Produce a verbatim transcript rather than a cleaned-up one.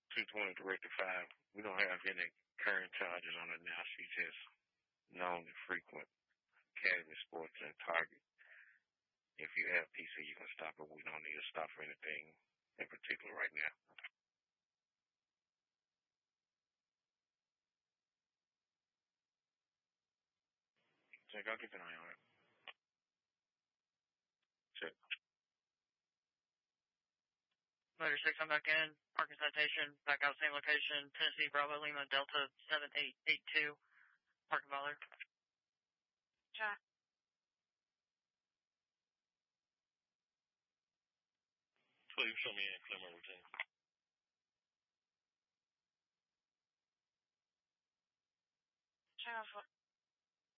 two twenty-three five. We don't have any current charges on her now. She's just known to frequent Academy Sports and Target. If you have P C, you can stop her. We don't need to stop for anything in particular right now. Check, I'll keep an eye on it. Check. Motor six, I'm back in. Parking citation, back out, same location. Tennessee, Bravo, Lima, Delta, seven eight eight two. Parking bother. Check. Please show me in, clear my routine. Check out